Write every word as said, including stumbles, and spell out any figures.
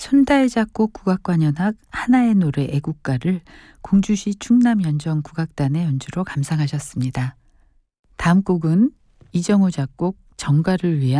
손다혜 작곡 국악관현악 하나의 노래 애국가를 공주시 충남연정국악단의 연주로 감상하셨습니다. 다음 곡은 이정호 작곡 정가를 위한